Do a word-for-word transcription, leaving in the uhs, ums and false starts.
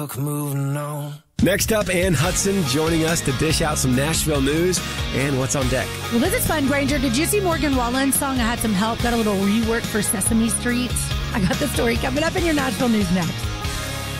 book moving on. Next up, Ann Hudson joining us to dish out some Nashville news and what's on deck. Well, this is fun, Granger. Did you see Morgan Wallen's song, I Had Some Help, got a little rework for Sesame Street? I got the story coming up in your Nashville news next.